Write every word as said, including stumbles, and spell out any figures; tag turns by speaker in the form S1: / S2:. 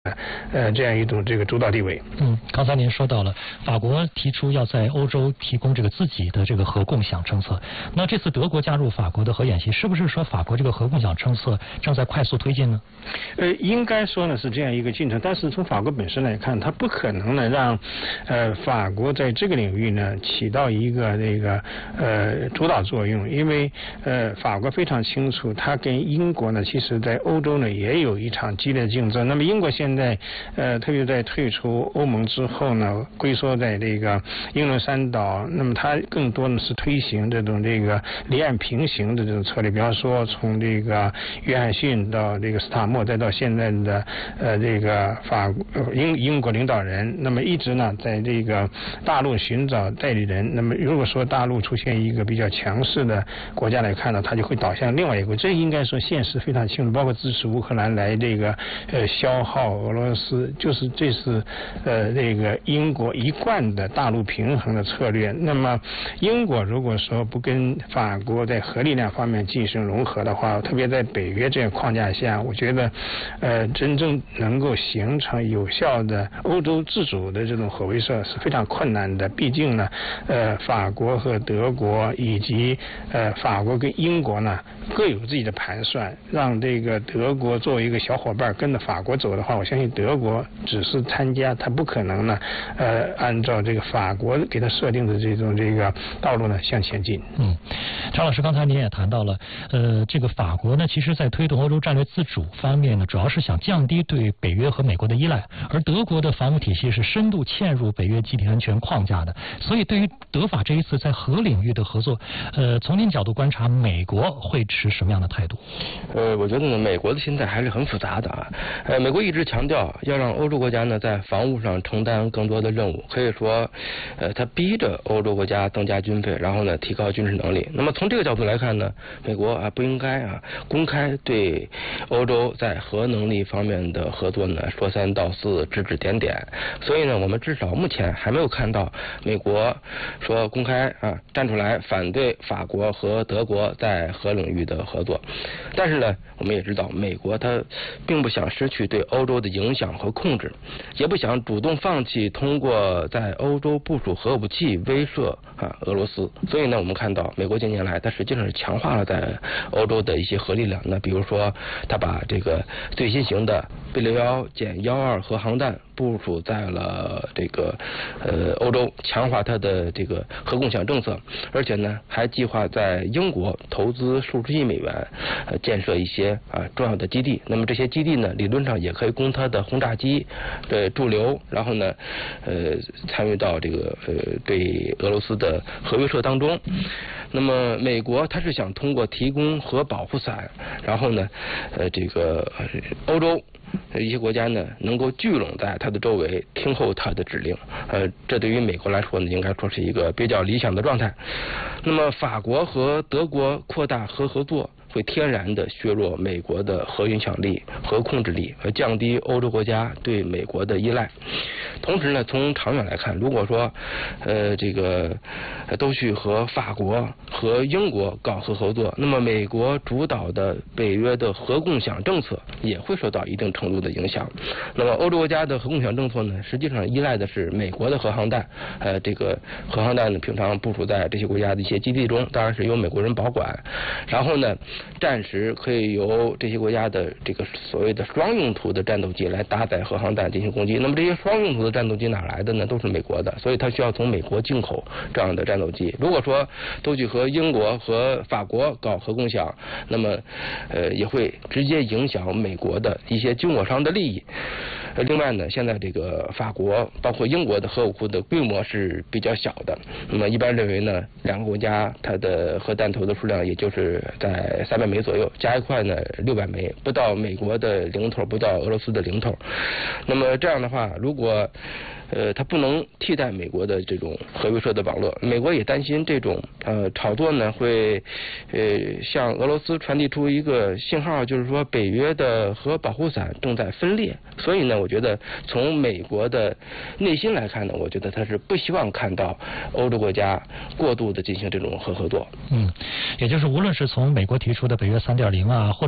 S1: 呃，这样一种这个主导地位。
S2: 嗯，刚才您说到了法国提出要在欧洲提供这个自己的这个核共享政策，那这次德国加入法国的核演习，是不是说法国这个核共享政策正在快速推进呢？
S1: 呃，应该说呢是这样一个进程，但是从法国本身来看，它不可能呢让呃法国在这个领域呢起到一个那个呃主导作用，因为呃法国非常清楚，它跟英国呢其实在欧洲呢也有一场激烈的竞争。那么英国现在呃特别在退出欧盟之后呢，龟缩在这个英伦三岛，那么它更多的是推行这种这个离岸平行的这种策略，比方说从这个约翰逊到这个斯塔默，再到现在的呃这个法英英国领导人，那么一直呢在这个大陆寻找代理人。那么如果说大陆出现一个比较强势的国家来看呢，它就会导向另外一个，这应该说现实非常清楚，包括支持乌克兰来这个呃消耗俄罗斯，就是这是呃这个英国一贯的大陆平衡的策略。那么英国如果说不跟法国在核力量方面进行融合的话，特别在北约这样框架下，我觉得呃真正能够形成有效的欧洲自主的这种核威慑是非常困难的。毕竟呢呃法国和德国以及呃法国跟英国呢各有自己的盘算，让这个德国作为一个小伙伴跟着法国走的话，我相信德国只是参加，他不可能呢呃按照这个法国给他设定的这种这个道路呢向前进。
S2: 嗯，张老师，刚才您也谈到了，呃，这个法国呢，其实在推动欧洲战略自主方面呢，主要是想降低对北约和美国的依赖，而德国的防务体系是深度嵌入北约集体安全框架的，所以对于德法这一次在核领域的合作，呃，从您角度观察，美国会持什么样的态度？
S3: 呃，我觉得呢，美国的心态还是很复杂的啊。呃，美国一直强调要让欧洲国家呢在防务上承担更多的任务，可以说，呃，他逼着欧洲国家增加军费，然后呢提高军事能力。那么从这个角度来看呢，美国啊不应该啊公开对欧洲在核能力方面的合作呢说三道四、指指点点。所以呢，我们至少目前还没有看到美国说公开啊站出来反对法国和德国在核领域的合作。但是呢，我们也知道美国它并不想失去对欧洲的影响和控制，也不想主动放弃通过在欧洲部署核武器威慑啊俄罗斯。所以呢，我们看到美国近年来它实际上是强化了在欧洲的一些核力量。那比如说，它把这个最新型的B六幺减幺二核航弹部署在了这个呃欧洲，强化它的这个核共享政策，而且呢还计划在英国投资数十亿美元，呃建设一些啊重要的基地。那么这些基地呢，理论上也可以供它的轰炸机的驻留，然后呢呃参与到这个呃对俄罗斯的核威慑当中。那么美国它是想通过提供核保护伞，然后呢呃这个欧洲一些国家呢能够聚拢在它的周围，听候它的指令。呃，这对于美国来说呢，应该说是一个比较理想的状态。那么法国和德国扩大核合作，会天然的削弱美国的核影响力、核控制力，和降低欧洲国家对美国的依赖。同时呢，从长远来看，如果说呃这个都去和法国和英国搞核合作，那么美国主导的北约的核共享政策也会受到一定程度的影响。那么欧洲国家的核共享政策呢，实际上依赖的是美国的核航弹，呃这个核航弹呢平常部署在这些国家的一些基地中，当然是由美国人保管，然后呢暂时可以由这些国家的这个所谓的双用途的战斗机来搭载核航弹进行攻击。那么这些双用途的战斗机哪来的呢？都是美国的，所以它需要从美国进口这样的战斗机。如果说都去和英国和法国搞核共享，那么呃也会直接影响美国的一些军火商的利益。呃，另外呢，现在这个法国包括英国的核武库的规模是比较小的，那么一般认为呢，两个国家它的核弹头的数量也就是在三百枚左右，加一块呢六百枚，不到美国的零头，不到俄罗斯的零头。那么这样的话，如果呃，它不能替代美国的这种核威慑的网络。美国也担心这种呃炒作呢，会呃向俄罗斯传递出一个信号，就是说北约的核保护伞正在分裂。所以呢，我觉得从美国的内心来看呢，我觉得他是不希望看到欧洲国家过度的进行这种核合作。
S2: 嗯，也就是无论是从美国提出的北约三点零啊，或